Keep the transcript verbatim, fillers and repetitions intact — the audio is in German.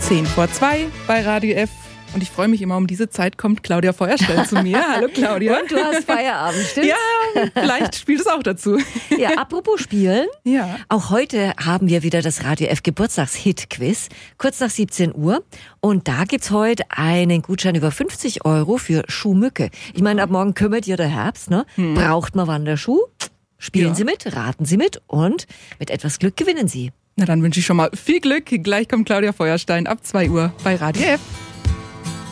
zehn vor zwei bei Radio F. Und ich freue mich immer, um diese Zeit kommt Claudia Feuerstein zu mir. Hallo Claudia. Und du hast Feierabend, stimmt's? Ja, vielleicht spielt es auch dazu. Ja, apropos Spielen. Ja. Auch heute haben wir wieder das Radio F Geburtstags-Hit-Quiz, kurz nach siebzehn Uhr. Und da gibt's heute einen Gutschein über fünfzig Euro für Schuhmücke. Ich meine, ab morgen kümmert ihr der Herbst, ne? Hm. Braucht man Wanderschuh? Spielen ja. Sie mit, raten Sie mit und mit etwas Glück gewinnen Sie. Na, dann wünsche ich schon mal viel Glück. Gleich kommt Claudia Feuerstein ab zwei Uhr bei Radio F.